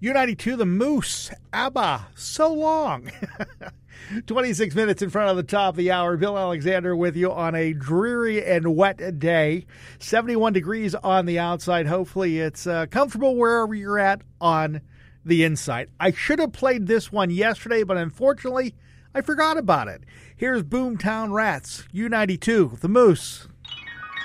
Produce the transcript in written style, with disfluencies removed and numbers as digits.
U92, the Moose, ABBA, So Long. 26 minutes in front of the top of the hour. Bill Alexander with you on a dreary and wet day. 71 degrees on the outside. Hopefully it's comfortable wherever you're at on the inside. I should have played this one yesterday, but unfortunately, I forgot about it. Here's Boomtown Rats, U92, the Moose.